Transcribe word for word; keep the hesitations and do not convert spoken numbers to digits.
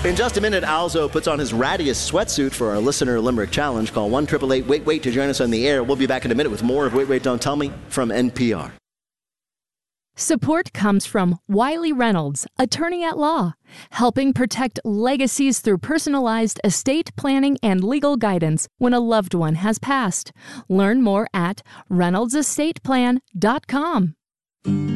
In just a minute, Alzo puts on his rattiest sweatsuit for our listener Limerick Challenge. Call one eight eight eight wait wait to join us on the air. We'll be back in a minute with more of Wait, Wait, Don't Tell Me from N P R. Support comes from Wiley Reynolds, attorney at law, helping protect legacies through personalized estate planning and legal guidance when a loved one has passed. Learn more at reynolds estate plan dot com.